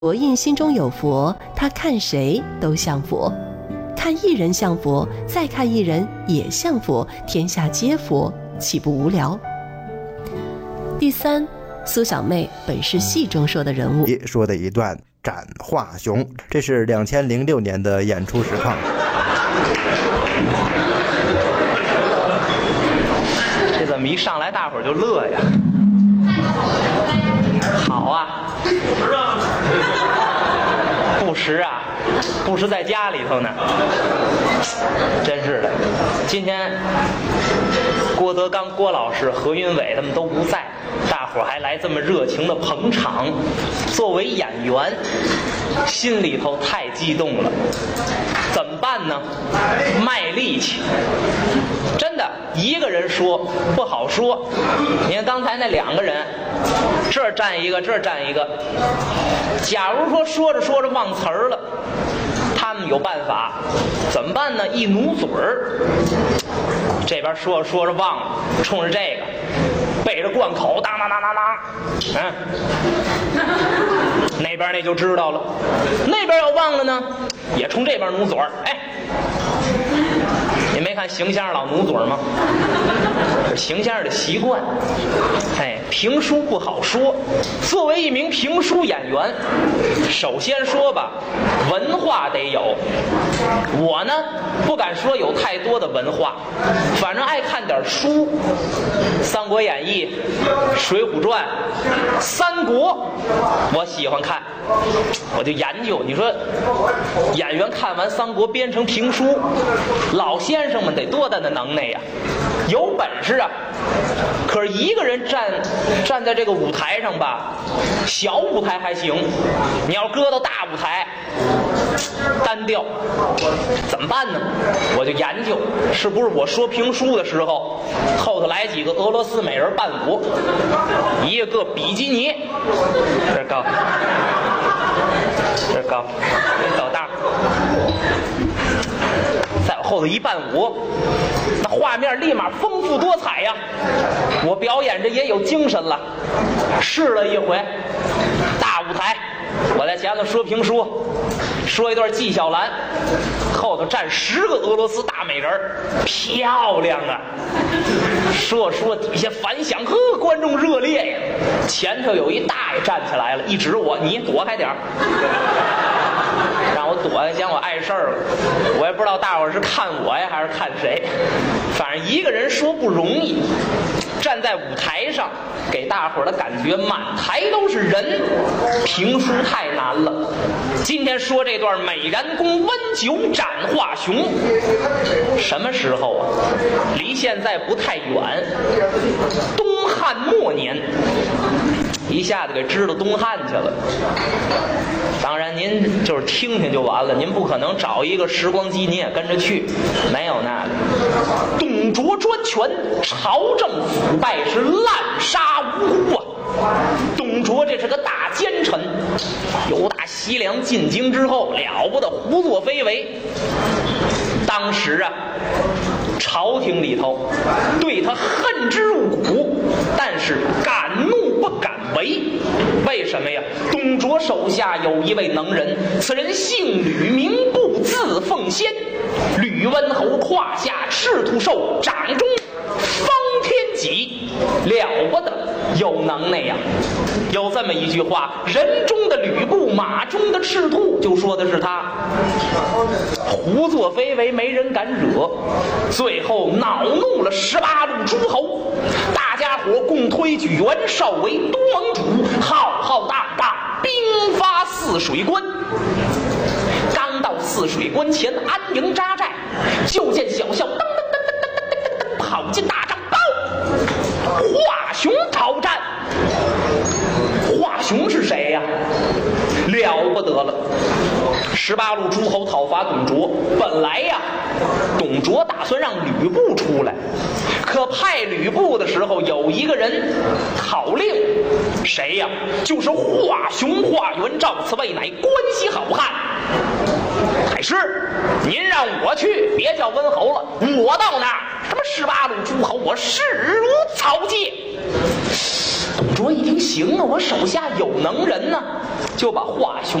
佛印心中有佛，他看谁都像佛，看一人像佛，再看一人也像佛，天下皆佛，岂不无聊？第三，苏小妹本是戏中说的人物， 说的一段斩华雄，这是2006年的演出实况。 这怎么一上来大伙儿就乐呀？好啊，不识啊，不识在家里头呢，真是的。今天郭德纲、郭老师、何云伟他们都不在，大伙儿还来这么热情的捧场，作为演员，心里头太激动了。怎么办呢？卖力气。真的，一个人说不好说。你看刚才那2个人，这儿站一个，这儿站一个。假如说说着说着忘词儿了，他们有办法，怎么办呢？一努嘴儿，这边说着说着忘了，冲着这个背着贯口，当当当当当，那边那就知道了。那边要忘了呢，也冲这边努嘴儿，哎。你没看邢先生老努嘴吗？这邢先生的习惯。哎，评书不好说。作为一名评书演员，首先说吧，文化得有。我呢，不敢说有太多的文化，反正爱看点书，《三国演义》《水浒传》《三国》，我喜欢看，我就研究。你说，演员看完《三国》编成评书，老先生们得多大的能耐呀！有本事啊！可是一个人站在这个舞台上吧，小舞台还行，你要搁到大舞台，单调，怎么办呢？我就研究，是不是我说评书的时候，后头来几个俄罗斯美人伴舞，一个比基尼，这高，这高，老大。在我后头一伴舞，那画面立马丰富多彩呀！我表演着也有精神了。试了一回，大舞台，我在前头说评书，说一段纪晓岚，后头站10个俄罗斯大美人，漂亮啊！说底下反响，呵，观众热烈呀！前头有一大爷站起来了，一指我，你躲开点儿。让我躲下，嫌我碍事儿了。我也不知道大伙儿是看我呀，还是看谁。反正一个人说不容易，站在舞台上，给大伙儿的感觉满台都是人，评书太难了。今天说这段美髯公温酒斩华雄，什么时候啊？离现在不太远，东汉末年。一下子给支到东汉去了。当然您就是听听就完了，您不可能找一个时光机您也跟着去，没有那个。董卓专权，朝政腐败，是滥杀无辜啊！董卓这是个大奸臣，由打西凉进京之后了不得，胡作非为。当时啊，朝廷里头对他恨之入骨，但是敢怒不敢为。为什么呀？董卓手下有一位能人，此人姓吕，名布，字奉先。吕温侯胯下赤兔兽，掌中方天戟，了不得，有能耐呀！有这么一句话：人中的吕布，马中的赤兔，就说的是他。胡作非为，没人敢惹，最后恼怒了18路诸侯，大家伙共推举袁绍为都盟主，浩浩荡荡兵发泗水关。刚到泗水关前，安营扎寨，就见小校噔噔噔噔噔噔噔噔跑进大帐，报华雄讨战。华雄是谁呀？了不得了！18路诸侯讨伐董卓，本来呀，董卓打算让吕布出来，可派吕布的时候，有一个人讨令，谁呀？就是华雄华元赵，此位乃关系好汉。太师，您让我去，别叫温侯了，我到那儿什么 18路诸侯，我誓如草芥。董卓一听，行啊，我手下有能人呢，就把华雄